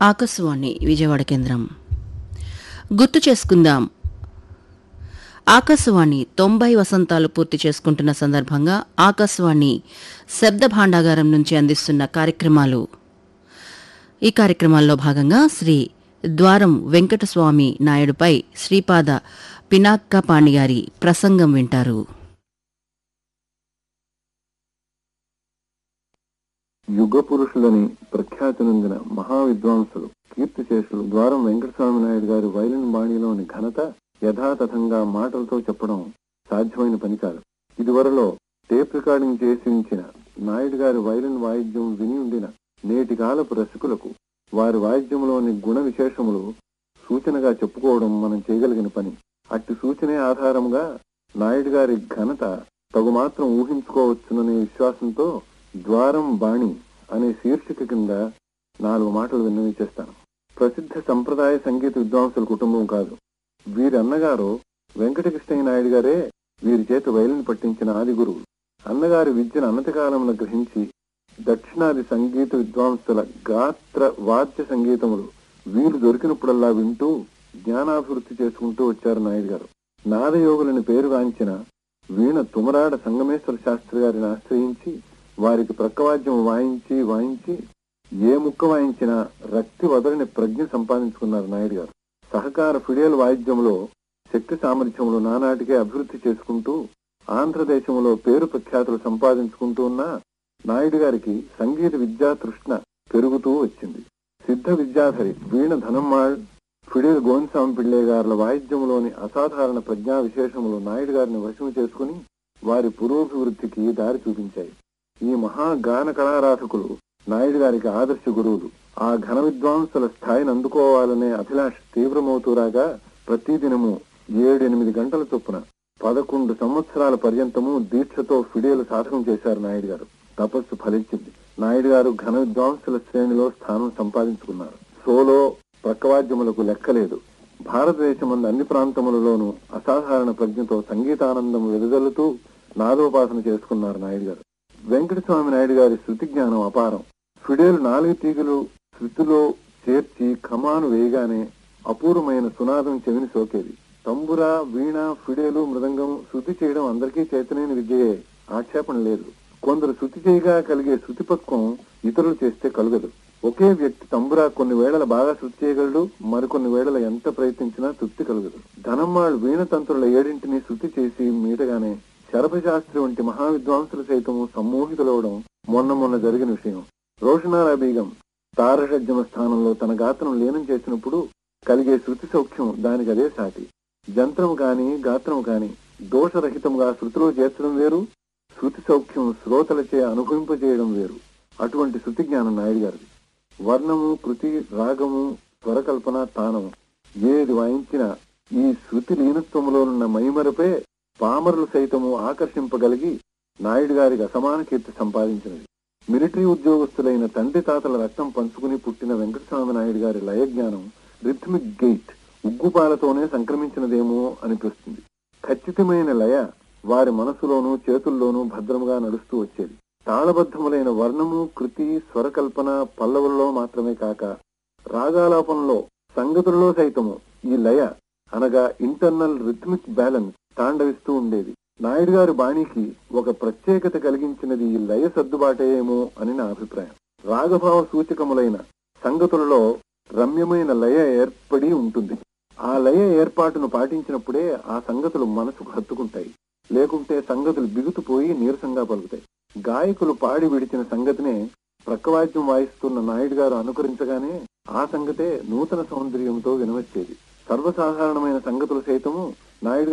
ఆకాశవాణి విజయవాడ కేంద్రం. గుర్తు చేసుకుందాం. ఆకాశవాణి 90 వసంతాలు పూర్తి చేసుకుంటున్న సందర్భంగా ఆకాశవాణి శబ్ద భాండాగారం నుంచి అందిస్తున్న కార్యక్రమాలు. ఈ కార్యక్రమాల్లో భాగంగా శ్రీ ద్వారం వెంకటస్వామి నాయుడుపై శ్రీపాద పినాక్క పాణిగారి ప్రసంగం వింటారు. యుగ పురుషులని ప్రఖ్యాతి నొందిన మహావిద్వాంసులు కీర్తిశేషులు ద్వారం వెంకటస్వామి నాయుడు గారి వైలిన్ బాణీలోని ఘనత యథాతథంగా మాటలతో చెప్పడం సాధ్యమైన పని కాదు. ఇదివరలో టేప్ రికార్డింగ్ చేసి ఉంచిన నాయుడు గారి వైలిన్ వాయిద్యం విని ఉండిన నేటి కాలపు రసికులకు వారి వాయిద్యంలోని గుణ విశేషములు సూచనగా చెప్పుకోవడం మనం చేయగలిగిన పని. అట్టి సూచనే ఆధారంగా నాయుడు గారి ఘనత తగుమాత్రం ఊహించుకోవచ్చుననే విశ్వాసంతో ద్వారం బాణి అనే శీర్షిక కింద 4 మాటలు విన్నవించేస్తాను. ప్రసిద్ధ సంప్రదాయ సంగీత విద్వాంసుల కుటుంబం కాదు. వీరి అన్నగారు వెంకటకృష్ణయ్య నాయుడు గారే వీరి చేత వైలిన్ పట్టించిన ఆది గురువు. అన్నగారి విద్యను అన్నతి కాలంలో గ్రహించి దక్షిణాది సంగీత విద్వాంసుల గాత్ర వాద్య సంగీతములు వీరు దొరికినప్పుడల్లా వింటూ జ్ఞానాభివృద్ధి చేసుకుంటూ వచ్చారు నాయుడు గారు. నాదయోగులని పేరుగాంచిన వీణ తుమరాడ సంగమేశ్వర శాస్త్రి గారిని ఆశ్రయించి వారికి ప్రక్కవాద్యం వాయించి ఏ ముక్క వాయించినా రక్తి వదలని ప్రజ్ఞ సంపాదించుకున్నారు నాయుడు గారు. సహకార ఫిడేల్ వాయిద్యంలో శక్తి సామర్థ్యములు నానాటికే అభివృద్ధి చేసుకుంటూ ఆంధ్రదేశంలో పేరు ప్రఖ్యాతులు సంపాదించుకుంటూ ఉన్న నాయుడు గారికి సంగీత విద్యా తృష్ణ పెరుగుతూ వచ్చింది. సిద్ధ విద్యాధరి వీణ ధనమ్మాళ్, ఫిడేల్ గోవిందస్వామి పిళ్ళే గారుల వాయిద్యంలోని అసాధారణ ప్రజ్ఞా విశేషములు నాయుడు గారిని వశము చేసుకుని వారి పురోభివృద్ధికి దారి చూపించాయి. ఈ మహాగాన కళారాధకులు నాయుడు గారికి ఆదర్శ గురువులు. ఆ ఘన విద్వాంసుల స్థాయిని అందుకోవాలనే అభిలాష తీవ్రమవుతూరాగా ప్రతిదినము 7-8 గంటల చొప్పున 11 సంవత్సరాల పర్యంతము దీక్షతో ఫిడేలు సాధకం చేశారు నాయుడు గారు. తపస్సు ఫలించింది. నాయుడు గారు ఘన విద్వాంసుల శ్రేణిలో స్థానం సంపాదించుకున్నారు. సోలో ప్రక్కవాద్యములకు లెక్కలేదు. భారతదేశమందు అన్ని ప్రాంతములలోనూ అసాధారణ ప్రజ్ఞతో సంగీతానందం వెదజల్లుతూ నాదోపాసన చేసుకున్నారు నాయుడు గారు. వెంకటస్వామి నాయుడు గారి శృతి జ్ఞానం అపారం. ఫిడేలు 4 తీగలు శృతిలో చేర్చి ఖమాను వేయగానే అపూర్వమైన సునాదం చెవిని సోకేది. తంబుర, వీణ, ఫిడేలు, మృదంగం శృతి చేయడం అందరికీ చేతనైన విద్యయే, ఆక్షేపణ లేదు. కొందరు శృతి చేయగా కలిగే శృతిపక్వం ఇతరులు చేస్తే కలుగదు. ఒకే వ్యక్తి తంబురా కొన్ని వేళల బాగా శృతి చేయగలడు, మరికొన్ని వేళల ఎంత ప్రయత్నించినా తృప్తి కలుగదు. ధనమ్మాళ్ వీణ తంత్రుల 7 శృతి చేసి మీటగానే శరభశాస్త్రి వంటి మహావిద్వాంసులు సైతము సమ్మోహితులవడం మొన్న జరిగిన విషయం. రోషనారా బీగం తారషడ్జమ స్థానంలో తన గాత్రం లీనం చేసినప్పుడు కలిగే శృతి సౌఖ్యం దానికి అదే సాటి. జంత్రము కాని గాత్రము కాని దోషరహితంగా శృతిలో చేర్చడం వేరు, శృతి సౌఖ్యం శ్రోతలచే అనుభవింపజేయడం వేరు. అటువంటి శృతి జ్ఞానం నాయుడు గారిది. వర్ణము, కృతి, రాగము, స్వరకల్పన, తానము ఏది వాయించినా ఈ శృతి లీనత్వములోనున్న మైమరపే పామరులు సైతము ఆకర్షింపగలిగి నాయుడు గారికి అసమాన కీర్తి సంపాదించినది. మిలిటరీ ఉద్యోగస్తులైన తండ్రి తాతల రక్తం పంచుకుని పుట్టిన వెంకటస్వామి నాయుడు గారి లయజ్ఞానం రిథమిక్ గెయిట్ ఉగ్గుపాలతోనే సంక్రమించినదేమో అనిపిస్తుంది. ఖచ్చితమైన లయ వారి మనసులోనూ చేతుల్లోనూ భద్రముగా నడుస్తూ వచ్చేది. తాళబద్ధములైన వర్ణము, కృతి, స్వరకల్పన పల్లవుల్లో మాత్రమే కాక రాగాలాపంలో సంగతులలో సైతము ఈ లయ అనగా ఇంటర్నల్ రిథమిక్ బ్యాలెన్స్ తాండవిస్తూ ఉండేది. నాయుడు గారి బాణీకి ఒక ప్రత్యేకత కలిగించినది ఈ లయ సర్దుబాటేమో అని నా అభిప్రాయం. రాగభావ సూచకములైన సంగతులలో రమ్యమైన లయ ఏర్పడి ఉంటుంది. ఆ లయ ఏర్పాటును పాటించినప్పుడే ఆ సంగతులు మనసుకు హత్తుకుంటాయి. లేకుంటే సంగతులు బిగుతుపోయి నీరసంగా పలుకుతాయి. గాయకులు పాడి విడిచిన సంగతినే ప్రక్కవాద్యం వాయిస్తున్న నాయుడు గారు అనుకరించగానే ఆ సంగతే నూతన సౌందర్యంతో వినవచ్చేది. సర్వసాధారణమైన సంగతులు సైతము నాయుడు